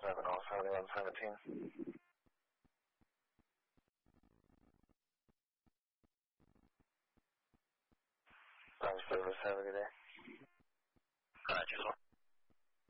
all 7117. Service, have a good day. Just one.